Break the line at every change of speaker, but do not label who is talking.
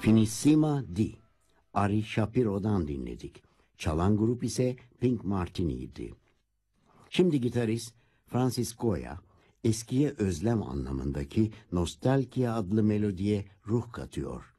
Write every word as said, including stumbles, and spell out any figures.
Finissima Di, Ari Shapiro'dan dinledik. Çalan grup ise Pink Martini'ydi. Şimdi gitarist Francis Goya, eskiye özlem anlamındaki Nostalgia adlı melodiye ruh katıyor.